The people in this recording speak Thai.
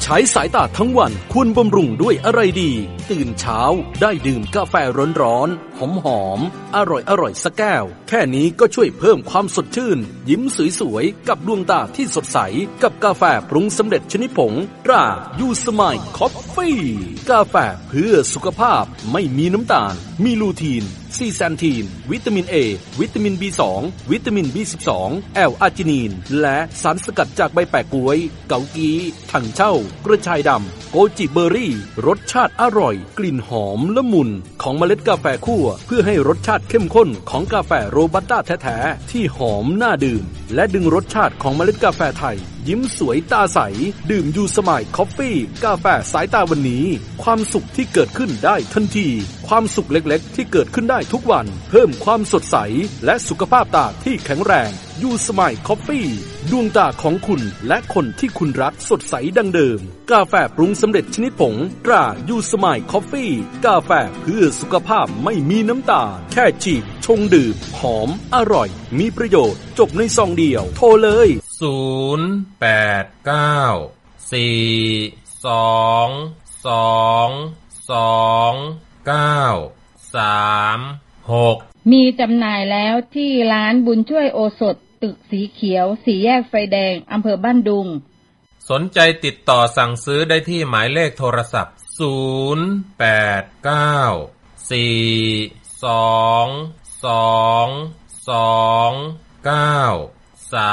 ใช้สายตาทั้งวันควรบำรุงด้วยอะไรดีตื่นเช้าได้ดื่มกาแฟร้อนๆหอมๆอร่อยสักแก้วแค่นี้ก็ช่วยเพิ่มความสดชื่นยิ้มสวยๆกับดวงตาที่สดใสกับกาแฟปรุงสำเร็จชนิดผงตรายูสมายคอฟฟี่กาแฟเพื่อสุขภาพไม่มีน้ำตาลมีลูทีนซีแซนทีนวิตามิน A วิตามิน B2 วิตามิน B12 แอลอาร์จินีนและสารสกัดจากใบแปะก๊วยเกากีถังเช่ากระชายดำโกจิเบอร์รี่รสชาติอร่อยกลิ่นหอมละมุนของเมล็ดกาแฟคั่วเพื่อให้รสชาติเข้มข้นของกาแฟโรบัสต้าแท้ๆที่หอมน่าดื่มและดึงรสชาติของเมล็ดกาแฟไทยยิ้มสวยตาใสดื่มยูสมายคอฟฟี่กาแฟสายตาวันนี้ความสุขที่เกิดขึ้นได้ทันทีความสุขเล็กๆที่เกิดขึ้นได้ทุกวันเพิ่มความสดใสและสุขภาพตาที่แข็งแรงยูสมายคอฟฟี่ดวงตาของคุณและคนที่คุณรักสดใสดังเดิมกาแฟปรุงสำเร็จชนิดผงตรายูสมายคอฟฟี่กาแฟเพื่อสุขภาพไม่มีน้ำตาลแค่จีบชงดื่มหอมอร่อยมีประโยชน์จบในซองเดียวโทรเลย 0892222936มีจำหน่ายแล้วที่ร้านบุญช่วยโอสถตึกสีเขียวสี่แยกไฟแดงอำเภอบ้านดุงสนใจติดต่อสั่งซื้อได้ที่หมายเลขโทรศัพท์08942229